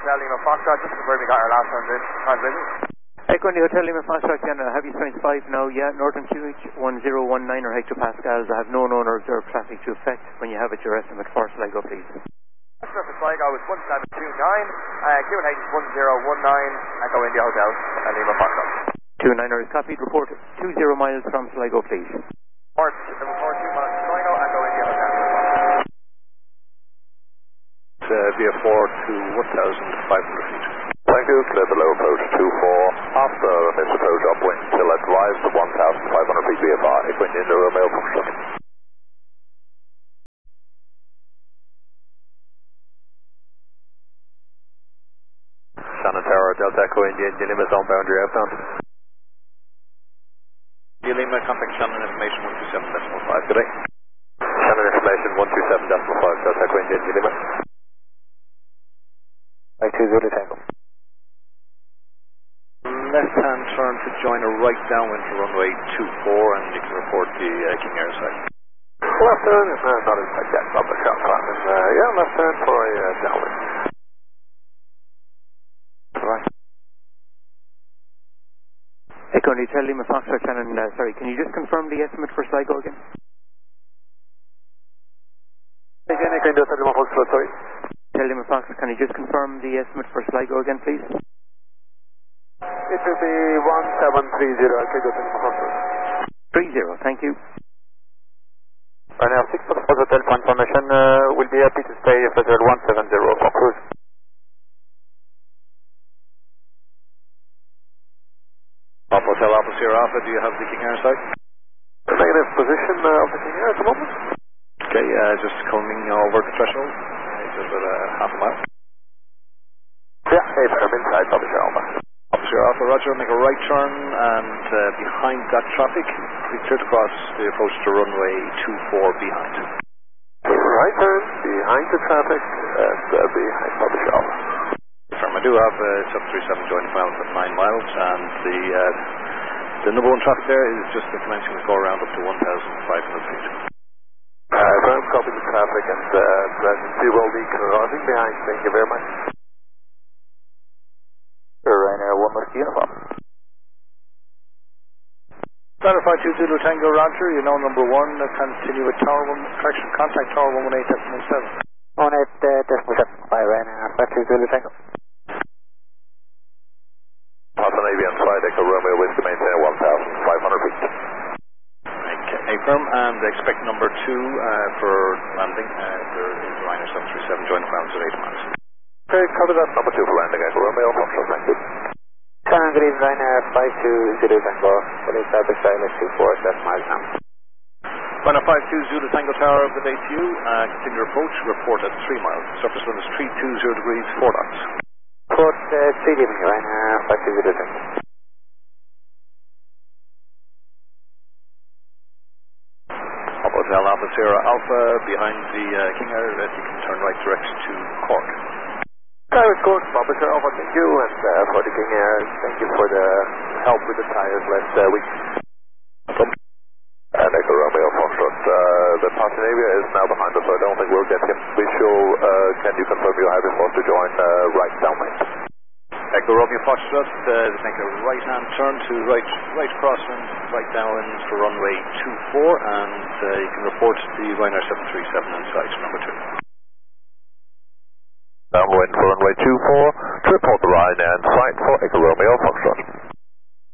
Hotel Lima Foxtrot, just before we got our last transmission. Echo India Hotel Lima Foxtrot, have you 25 now? Yeah, Northern QH 1019 or hectopascals. I have no known or observed traffic to affect. When you have it, your estimate for Sligo, please. Estimate for Sligo is 1729, QH is 1019, Echo India Hotel Lima Foxtrot. 29er is copied, report 20 miles from Sligo, please. Report 2 miles from Sligo, Echo India Hotel. VF4 to 1,500 feet. Thank you, clear below approach 24. After this approach upwind till advised to 1,500 feet VFR, Echo India Romeo Foxtrot. Shannon Tower, Delta Echo India, India Lima zone boundary outbound. India Lima, contact Shannon information 127.5, good day. Shannon information 127.5, Delta Echo India, India Lima. 2-0 Tango. Left hand turn to join a right downwind to runway 24 and you can report the King Air side. Left turn, not inside that, public shot climbing. Yeah, left turn for a downwind. Right. Echo India Hotel Lima Foxtrot, Shannon, sorry, can you just confirm the estimate for Sligo again? Again, Echo India Hotel Lima Foxtrot, sorry. Hotel Lima Foxtrot, can you just confirm the estimate for Sligo again, please? It will be 1730, Echo India Hotel Lima Foxtrot. 30, thank you. Right now, 6 for the hotel for information, we'll be happy to stay at hotel 170 for cruise. Hotel Alpha Sierra Alpha, do you have the King Air side? Negative position of the King Air at the moment. Okay, just coming over the threshold. Just about half a mile. Yeah, I'm inside Alpha Sierra Alpha. Alpha Sierra Alpha, roger, make a right turn and behind that traffic, we clear to cross the approach to runway 24 behind. Right turn, behind the traffic, and behind Alpha Sierra Alpha. I do have 737 joining miles at 9 miles, and the number one traffic there is just commencing to go around up to 1,500 feet. I'm copying the traffic and Presence will be crossing behind. Thank you very much. Ryanair 1 West Uniform. Center 52 Zulu Tango Roger, you know number 1, continue with Tower 1, correction, contact Tower 118.7. 18.7 by Ryanair 52 Zulu Tango. Alpha Navy on side, Echo Romeo with to maintain 1,500 feet. Okay, firm, and expect number 2 for landing. There is Ryanair 737 joining ground at 8 miles. Okay, cover that. Number 2 for landing, Echo Romeo, Foxtrot, thank you. Shannon, good evening, Ryanair 52 Zulu Tango, fully established Ryanair 24, 7 miles now. Ryanair 52 Zulu Tango Tower, good day to you. Continue approach, report at 3 miles. Surface wind is 320 degrees, 4 knots. Report 3 evening, Ryanair 52 Zulu Tango. Hotel Alpha Sierra Alpha, behind the King Air, you can turn right direct to Cork. Tower Cork, Alpha Sierra Alpha, thank you, and for the King Air, thank you for the help with the tires last week. And Echo Romeo Foxtrot, the Passionavia is now behind us, so I don't think we'll get him. Can you confirm you're having supposed to join right downwind? Echo Romeo Foxtrot, make a right hand turn to right crosswind, right downwind for runway 24, and you can report the Ryanair 737 inside number 2. Downwind for runway 24, to report the Ryanair in sight for Echo Romeo Foxtrot.